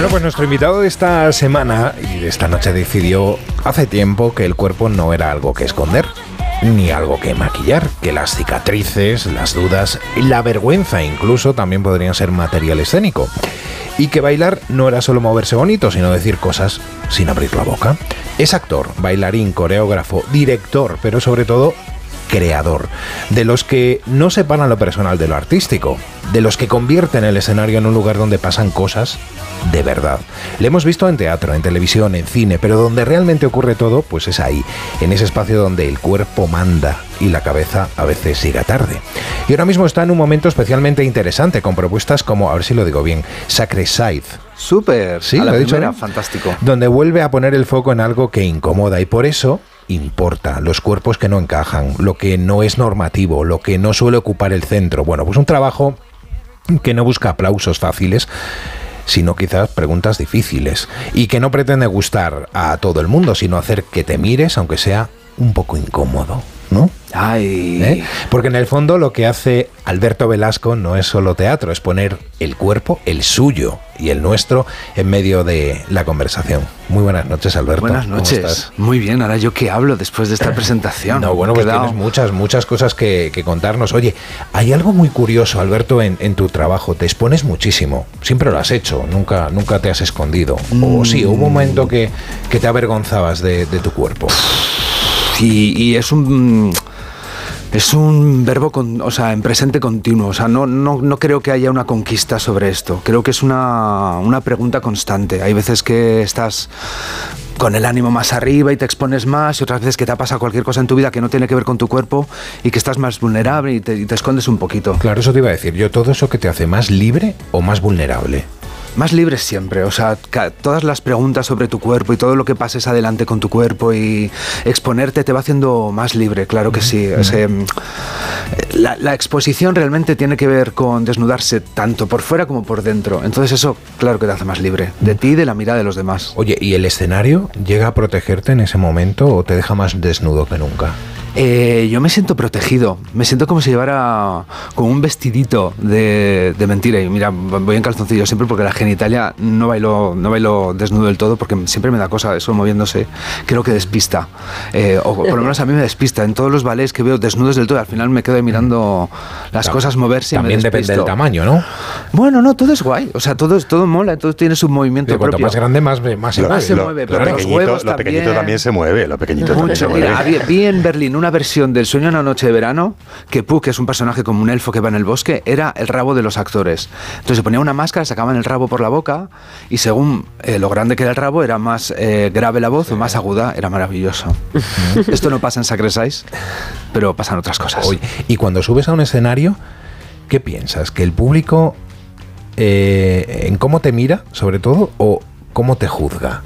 Bueno, pues nuestro invitado de esta semana y de esta noche decidió hace tiempo que el cuerpo no era algo que esconder, ni algo que maquillar, que las cicatrices, las dudas y la vergüenza incluso también podrían ser material escénico. Y que bailar no era solo moverse bonito, sino decir cosas sin abrir la boca. Es actor, bailarín, coreógrafo, director, pero sobre todo creador, de los que no separan lo personal de lo artístico, de los que convierten el escenario en un lugar donde pasan cosas de verdad. Le hemos visto en teatro, en televisión, en cine, pero donde realmente ocurre todo, pues es ahí, en ese espacio donde el cuerpo manda y la cabeza a veces llega tarde. Y ahora mismo está en un momento especialmente interesante, con propuestas como, a ver si lo digo bien, Sacred Side. Súper, sí, a la lo he dicho primera, bien. fantástico. Donde vuelve a poner el foco en algo que incomoda y por eso importa, los cuerpos que no encajan, lo que no es normativo, lo que no suele ocupar el centro. Bueno, pues un trabajo que no busca aplausos fáciles, sino quizás preguntas difíciles, y que no pretende gustar a todo el mundo, sino hacer que te mires, aunque sea un poco incómodo, ¿no? Ay. Porque en el fondo lo que hace Alberto Velasco no es solo teatro, es poner el cuerpo, el suyo y el nuestro, en medio de la conversación. Muy buenas noches, Alberto. Buenas noches. ¿Cómo estás? Muy bien, ahora yo qué hablo después de esta presentación. No, bueno, pues tienes muchas cosas que contarnos. Oye, hay algo muy curioso, Alberto, en tu trabajo. Te expones muchísimo. Siempre lo has hecho, nunca te has escondido. O sí, hubo un momento que te avergonzabas de tu cuerpo. Y es un verbo en presente continuo. O sea, no creo que haya una conquista sobre esto. Creo que es una pregunta constante. Hay veces que estás con el ánimo más arriba y te expones más, y otras veces que te ha pasado cualquier cosa en tu vida que no tiene que ver con tu cuerpo y que estás más vulnerable y te escondes un poquito. Claro, eso te iba a decir yo. ¿Todo eso que te hace más libre o más vulnerable? Más libre siempre, o sea, todas las preguntas sobre tu cuerpo y todo lo que pases adelante con tu cuerpo y exponerte te va haciendo más libre, claro que sí. La exposición realmente tiene que ver con desnudarse tanto por fuera como por dentro, entonces eso claro que te hace más libre, de ti y de la mirada de los demás. Oye, ¿y el escenario llega a protegerte en ese momento o te deja más desnudo que nunca? Yo me siento protegido, me siento como si llevara como un vestidito de mentira. Y mira, voy en calzoncillo siempre porque la genitalia no bailo desnudo del todo porque siempre me da cosa eso moviéndose, creo que despista, o por lo menos a mí me despista. En todos los ballets que veo desnudos del todo, al final me quedo ahí mirando las cosas moverse. También y me depende del tamaño, ¿no? Bueno, no, todo es guay, o sea, todo mola, todo tiene su movimiento propio. Cuanto más grande, más se mueve. Pero los huevos lo pequeñito también se mueve, lo pequeñito también se mueve. Mira, vi en Berlín una versión del Sueño de una noche de verano que Puck, que es un personaje como un elfo que va en el bosque, era el rabo de los actores. Entonces se ponía una máscara, sacaban el rabo por la boca y según lo grande que era el rabo era más grave la voz o más aguda. Era maravilloso. Esto no pasa en Sacred Size, pero pasan otras cosas. Oye, y cuando subes a un escenario, ¿qué piensas? ¿Que el público en cómo te mira, sobre todo, o cómo te juzga?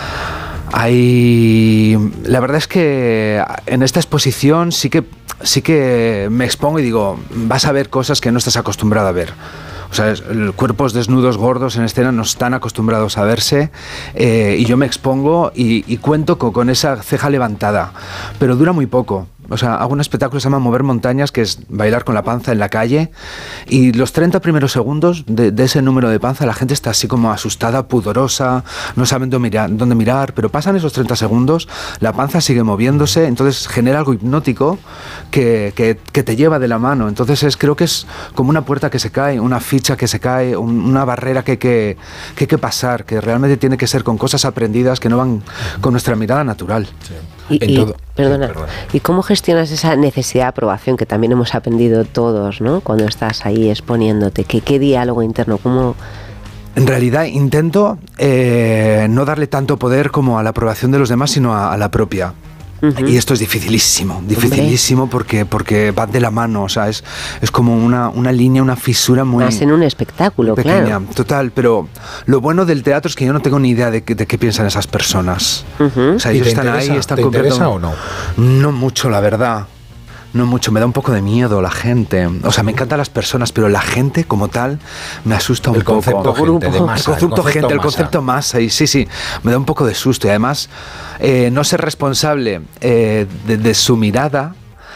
La verdad es que en esta exposición sí que me expongo y digo, vas a ver cosas que no estás acostumbrado a ver. O sea, cuerpos desnudos, gordos en escena no están acostumbrados a verse, y yo me expongo y cuento con esa ceja levantada, pero dura muy poco. O sea, hago un espectáculo que se llama Mover Montañas, que es bailar con la panza en la calle, y los 30 primeros segundos de ese número de panza la gente está así como asustada, pudorosa, no saben dónde mirar, pero pasan esos 30 segundos, la panza sigue moviéndose, entonces genera algo hipnótico que te lleva de la mano. Entonces creo que es como una puerta que se cae, una ficha que se cae, una barrera que hay que pasar, que realmente tiene que ser con cosas aprendidas que no van con nuestra mirada natural. Sí. Perdona. ¿Y cómo gestionas esa necesidad de aprobación que también hemos aprendido todos, ¿no? Cuando estás ahí exponiéndote, ¿qué diálogo interno? ¿Cómo? En realidad intento no darle tanto poder como a la aprobación de los demás, sino a la propia. Uh-huh. Y esto es dificilísimo porque va de la mano, o sea, es como una línea, una fisura muy... Más en un espectáculo, pequeña, claro. Total, pero lo bueno del teatro es que yo no tengo ni idea de qué piensan esas personas. Uh-huh. O sea, ellos están ahí, están ¿Te interesa o no? No mucho, la verdad. No mucho, me da un poco de miedo la gente. O sea, me encantan las personas, pero la gente como tal me asusta un poco. El concepto masa. Y sí, me da un poco de susto. Y además, no ser responsable de su mirada,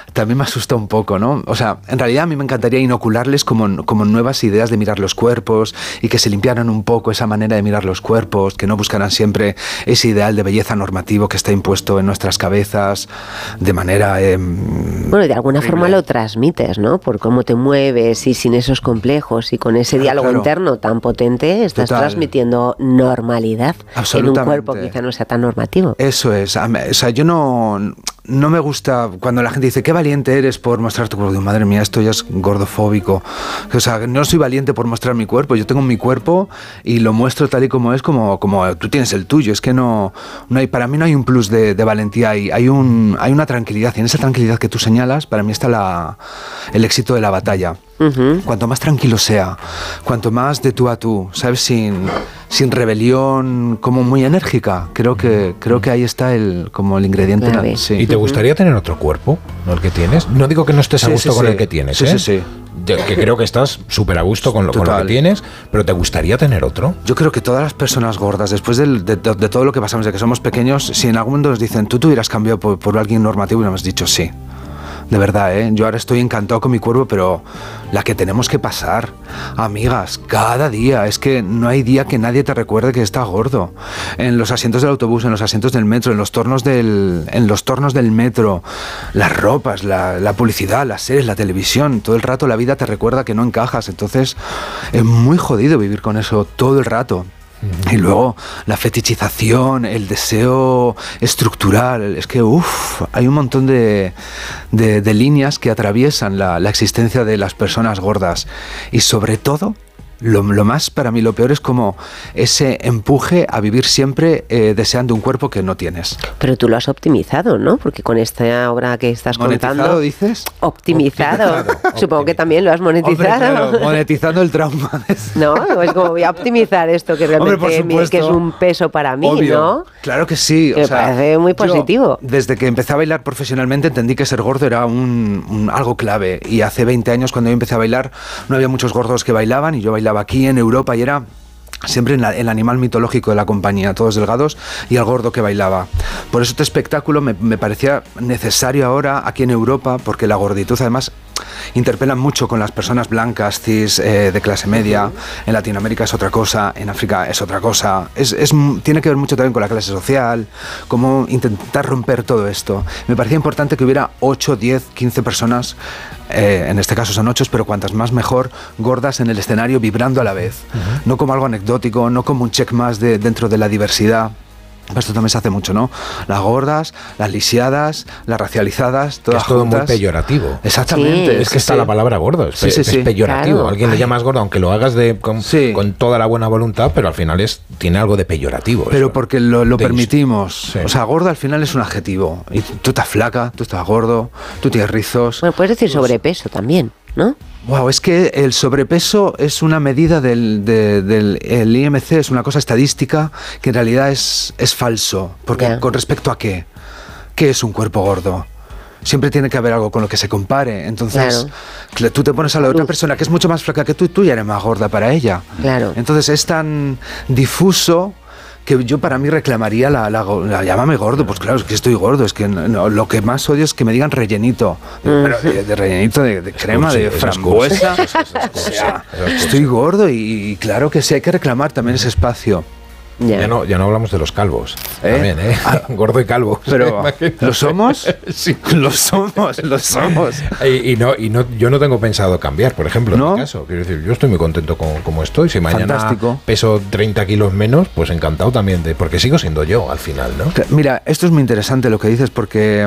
también me asusta un poco, ¿no? O sea, en realidad a mí me encantaría inocularles como nuevas ideas de mirar los cuerpos y que se limpiaran un poco esa manera de mirar los cuerpos, que no buscaran siempre ese ideal de belleza normativo que está impuesto en nuestras cabezas de manera... bueno, de alguna forma lo transmites, ¿no? Por cómo te mueves y sin esos complejos y con ese diálogo interno tan potente, estás transmitiendo normalidad en un cuerpo que quizá no sea tan normativo. Eso es. O sea, yo no me gusta cuando la gente dice qué valiente eres por mostrar tu cuerpo. Digo, madre mía, esto ya es gordofóbico. O sea, no soy valiente por mostrar mi cuerpo. Yo tengo mi cuerpo y lo muestro tal y como es, como tú tienes el tuyo. Es que no hay, para mí no hay un plus de valentía. Hay una tranquilidad. Y en esa tranquilidad que tú señalas, para mí está el éxito de la batalla. Uh-huh. Cuanto más tranquilo sea, cuanto más de tú a tú, ¿sabes? Sin rebelión, como muy enérgica. Creo que ahí está como el ingrediente. Sí. ¿Y te gustaría tener otro cuerpo, no el que tienes? No digo que no estés a gusto con el que tienes, Sí. Que creo que estás súper a gusto con lo que tienes, pero ¿te gustaría tener otro? Yo creo que todas las personas gordas, después de todo lo que pasamos, de que somos pequeños, si en algún momento nos dicen, tú te hubieras cambiado por alguien normativo, y nos hemos dicho sí. De verdad, yo ahora estoy encantado con mi cuerpo, pero la que tenemos que pasar, amigas, cada día, es que no hay día que nadie te recuerde que estás gordo. En los asientos del autobús, en los asientos del metro, en los tornos del metro, las ropas, la publicidad, las series, la televisión, todo el rato la vida te recuerda que no encajas. Entonces es muy jodido vivir con eso todo el rato. Y luego la fetichización, el deseo estructural, es que hay un montón de líneas que atraviesan la existencia de las personas gordas. Y sobre todo, lo más, para mí, lo peor es como ese empuje a vivir siempre deseando un cuerpo que no tienes. Pero tú lo has optimizado, ¿no? Porque con esta obra que estás contando... ¿Monetizado, dices? Optimizado. Supongo que también lo has monetizado. Hombre, claro, monetizando el trauma. No, es como voy a optimizar esto que realmente que es un peso para mí, obvio, ¿no? Claro que sí. Me parece muy positivo. Yo, desde que empecé a bailar profesionalmente, entendí que ser gordo era algo clave. Y hace 20 años, cuando yo empecé a bailar, no había muchos gordos que bailaban y yo bailaba aquí en Europa y era siempre el animal mitológico de la compañía, todos delgados y el gordo que bailaba. Por eso este espectáculo me parecía necesario ahora aquí en Europa, porque la gorditud además interpela mucho con las personas blancas, cis, de clase media. En Latinoamérica es otra cosa, en África es otra cosa. Tiene que ver mucho también con la clase social, cómo intentar romper todo esto. Me parecía importante que hubiera 8, 10, 15 personas, en este caso son 8, pero cuantas más mejor, gordas en el escenario vibrando a la vez. Uh-huh. No como algo anecdótico, no como un check más dentro de la diversidad. Esto también se hace mucho, ¿no? Las gordas, las lisiadas, las racializadas, todas juntas. Es todo juntas. muy peyorativo. Exactamente. Sí, es que está la palabra gordo, es peyorativo. Claro. Alguien le llamas gordo, aunque lo hagas con toda la buena voluntad, pero al final tiene algo de peyorativo. Pero eso, porque lo permitimos. Sí. O sea, gordo al final es un adjetivo. Y tú estás flaca, tú estás gordo, tú tienes rizos. Bueno, puedes decir sobrepeso también, ¿no? Wow, es que el sobrepeso es una medida el IMC, es una cosa estadística que en realidad es falso. Porque ¿con respecto a qué? ¿Qué es un cuerpo gordo? Siempre tiene que haber algo con lo que se compare. Entonces, tú te pones a la otra persona que es mucho más flaca que tú ya eres más gorda para ella. Claro. Entonces es tan difuso que yo para mí reclamaría llámame gordo. Pues claro, es que estoy gordo. Es que lo que más odio es que me digan rellenito. Pero de rellenito de crema, de frambuesa. O sea, estoy gordo y claro que sí, hay que reclamar también ese espacio. Ya no hablamos de los calvos. También, gordo y calvo. Pero ¿lo somos? Sí. Lo somos. Y yo no tengo pensado cambiar, por ejemplo, en mi caso. Quiero decir, yo estoy muy contento con cómo estoy. Si mañana peso 30 kilos menos, pues encantado también, porque sigo siendo yo al final, ¿no? Mira, esto es muy interesante lo que dices, porque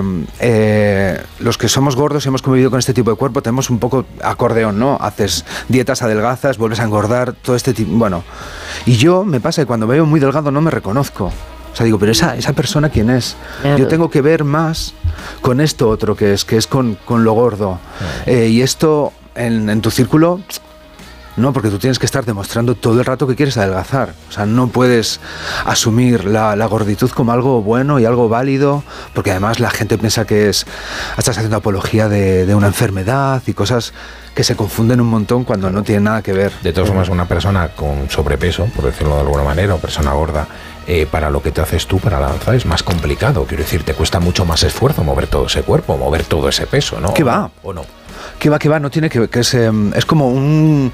los que somos gordos y hemos convivido con este tipo de cuerpo tenemos un poco acordeón, ¿no? Haces dietas, adelgazas, vuelves a engordar, todo este tipo. Bueno, y yo me pasa que cuando me veo muy delgado no me reconozco. O sea, digo, pero esa persona ¿quién es? Claro. Yo tengo que ver más con esto otro que es con lo gordo. Y esto en tu círculo No, porque tú tienes que estar demostrando todo el rato que quieres adelgazar. O sea, no puedes asumir la gorditud como algo bueno y algo válido, porque además la gente piensa que estás haciendo apología de una enfermedad y cosas que se confunden un montón cuando no tienen nada que ver. De todas formas, una persona con sobrepeso, por decirlo de alguna manera, o persona gorda, para lo que te haces tú para la danza es más complicado. Quiero decir, te cuesta mucho más esfuerzo mover todo ese cuerpo, mover todo ese peso, ¿no? ¿Qué va? ¿O no? Que va, no tiene que es como un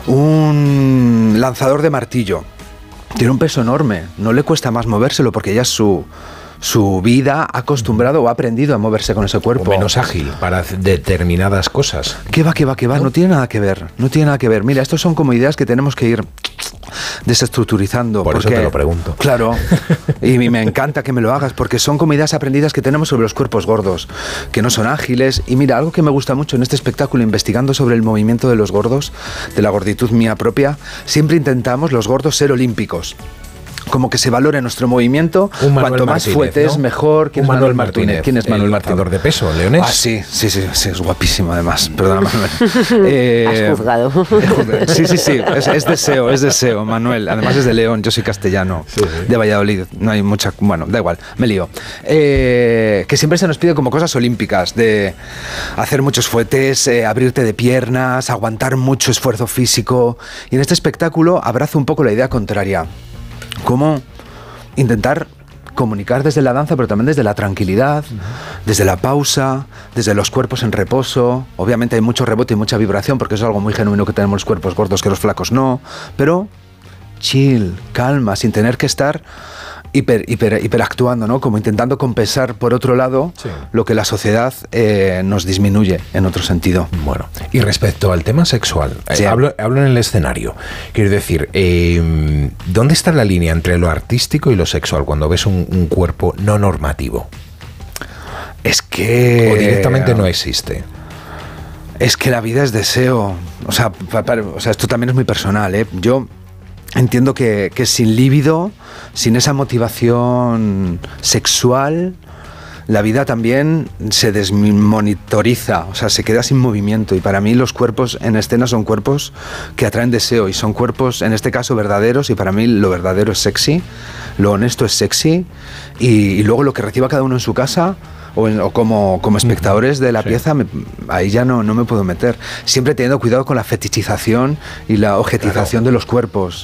lanzador de martillo. Tiene un peso enorme, no le cuesta más movérselo porque ya es su vida, ha acostumbrado o ha aprendido a moverse con ese cuerpo. O menos ágil para determinadas cosas. ¿Qué va? No tiene nada que ver, Mira, estos son como ideas que tenemos que ir desestructurizando. Por eso te lo pregunto. Claro, y me encanta que me lo hagas, porque son como ideas aprendidas que tenemos sobre los cuerpos gordos, que no son ágiles. Y mira, algo que me gusta mucho en este espectáculo, investigando sobre el movimiento de los gordos, de la gorditud mía propia, siempre intentamos los gordos ser olímpicos. Como que se valore nuestro movimiento, cuanto más fuertes, ¿no? Mejor. ¿Quién es Manuel Martínez? ¿Quién es Manuel Martínez? El lanzador de peso, leonés. Ah, sí, es guapísimo además. Perdona, Manuel. Has juzgado. Sí, es deseo, Manuel. Además es de León, yo soy castellano, de Valladolid. No hay mucha... Bueno, da igual, me lío. Que siempre se nos pide como cosas olímpicas, de hacer muchos fuetes, abrirte de piernas, aguantar mucho esfuerzo físico. Y en este espectáculo abrazo un poco la idea contraria. Cómo intentar comunicar desde la danza, pero también desde la tranquilidad, desde la pausa, desde los cuerpos en reposo. Obviamente hay mucho rebote y mucha vibración, porque eso es algo muy genuino que tenemos los cuerpos gordos, que los flacos no, pero chill, calma, sin tener que estar hiperactuando, ¿no? Como intentando compensar por otro lado lo que la sociedad nos disminuye en otro sentido. Bueno, y respecto al tema sexual, hablo en el escenario. Quiero decir, ¿dónde está la línea entre lo artístico y lo sexual cuando ves un cuerpo no normativo? Es que... O directamente no existe. Es que la vida es deseo. O sea, esto también es muy personal, ¿eh? Yo entiendo que sin líbido, sin esa motivación sexual, la vida también se desmonitoriza, o sea, se queda sin movimiento. Y para mí los cuerpos en escena son cuerpos que atraen deseo, y son cuerpos, en este caso, verdaderos, y para mí lo verdadero es sexy, lo honesto es sexy, y luego lo que reciba cada uno en su casa o como espectadores de la pieza, ahí ya no me puedo meter. Siempre teniendo cuidado con la fetichización y la objetización de los cuerpos.